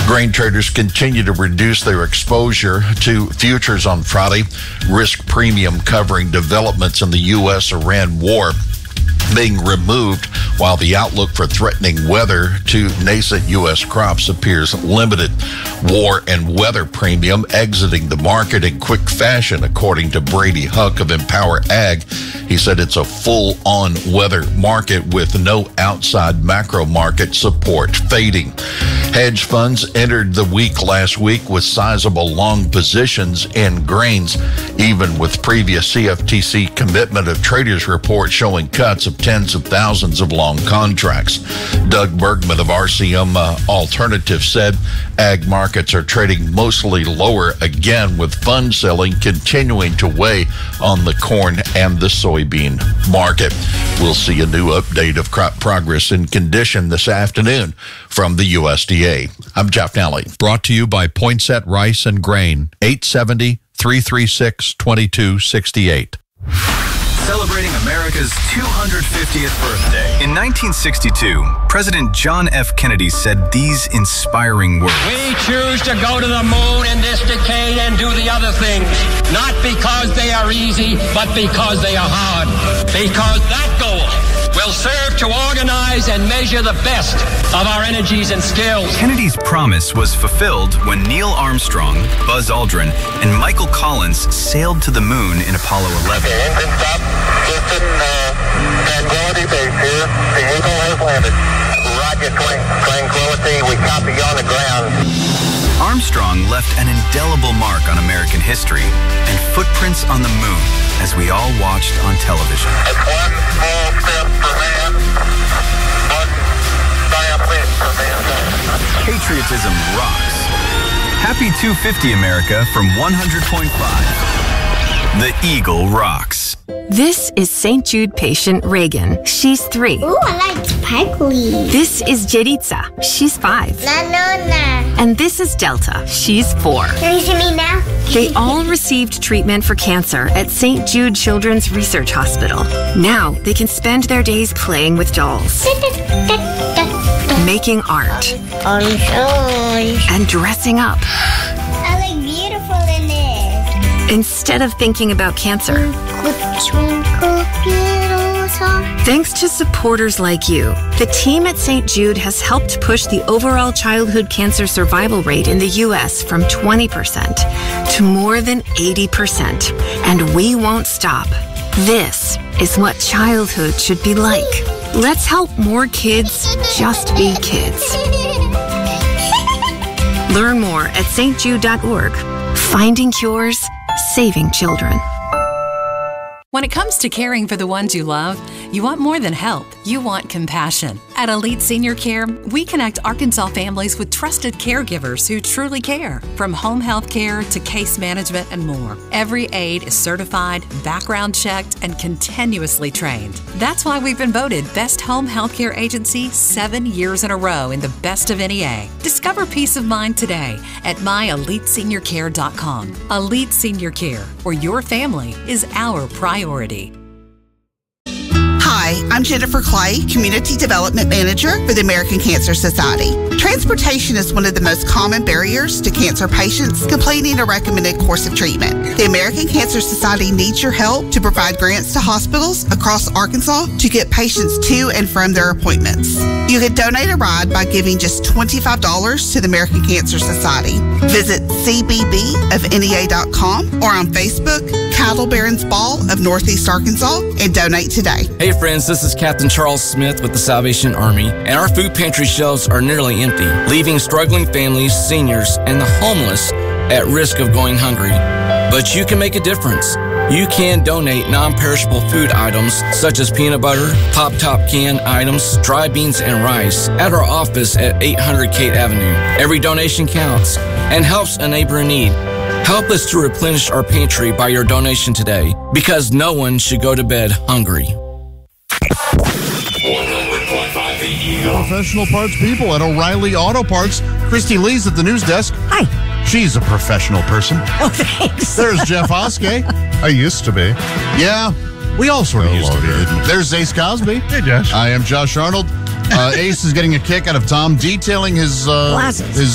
Grain traders continue to reduce their exposure to futures on Friday. Risk premium covering developments in the U.S.-Iran war being removed, while the outlook for threatening weather to nascent U.S. crops appears limited. War and weather premium exiting the market in quick fashion, according to Brady Huck of Empower Ag. He said it's a full-on weather market with no outside macro market support fading. Hedge funds entered the week last week with sizable long positions in grains, even with previous CFTC commitment of traders report showing cuts of tens of thousands of long contracts. Doug Bergman of RCM Alternative said ag markets are trading mostly lower again, with fund selling continuing to weigh on the corn and the soybean market. We'll see a new update of crop progress and condition this afternoon from the USDA. I'm Jeff Nally. Brought to you by Poinsett Rice and Grain, 870-336-2268. Celebrating America's 250th birthday. In 1962, President John F. Kennedy said these inspiring words. We choose to go to the moon in this decade and do the other things, not because they are easy, but because they are hard. Because that goal will serve to organize and measure the best of our energies and skills. Kennedy's promise was fulfilled when Neil Armstrong, Buzz Aldrin, and Michael Collins sailed to the moon in Apollo 11. Okay, engine stop. Houston, Tranquility Base here. The Eagle has landed. Roger, Tranquility. We copy you on the ground. Armstrong left an indelible mark on American history and footprints on the moon as we all watched on television. That's one small step for man, one giant leap for mankind. Patriotism rocks. Happy 250 America from 100.5. The Eagle rocks. This is St. Jude patient Reagan. She's 3. Ooh, I like sparkly. This is Jeritza. She's 5. No. And this is Delta. She's 4. Can you see me now? They all received treatment for cancer at St. Jude Children's Research Hospital. Now they can spend their days playing with dolls, making art, and dressing up. I look beautiful in this. Instead of thinking about cancer. Thanks to supporters like you, the team at St. Jude has helped push the overall childhood cancer survival rate in the U.S. from 20% to more than 80%. And we won't stop. This is what childhood should be like. Let's help more kids just be kids. Learn more at stjude.org. Finding cures, saving children. When it comes to caring for the ones you love, you want more than help. You want compassion. At Elite Senior Care, we connect Arkansas families with trusted caregivers who truly care. From home health care to case management and more. Every aide is certified, background checked, and continuously trained. That's why we've been voted Best Home Healthcare Agency 7 years in a row in the Best of NEA. Discover peace of mind today at myeliteseniorcare.com. Elite Senior Care, where your family is our priority. Hi, I'm Jennifer Clay, Community Development Manager for the American Cancer Society. Transportation is one of the most common barriers to cancer patients completing a recommended course of treatment. The American Cancer Society needs your help to provide grants to hospitals across Arkansas to get patients to and from their appointments. You can donate a ride by giving just $25 to the American Cancer Society. Visit cbbofnea.com or on Facebook, Cattle Barons Ball of Northeast Arkansas, and donate today. Hey friends, this is Captain Charles Smith with the Salvation Army, and our food pantry shelves are nearly empty, leaving struggling families, seniors, and the homeless at risk of going hungry. But you can make a difference. You can donate non-perishable food items such as peanut butter, pop-top can items, dry beans, and rice at our office at 800 Kate Avenue. Every donation counts and helps a neighbor in need. Help us to replenish our pantry by your donation today, because no one should go to bed hungry. 100.5 The Eagle. Professional parts people at O'Reilly Auto Parts. Christy Lee's at the news desk. Hi. She's a professional person. Oh, thanks. There's Jeff Oskey. I used to be. Yeah, we all sort of used to be. There's Ace Cosby. Hey, Josh. I am Josh Arnold. Ace is getting a kick out of Tom detailing his glasses. His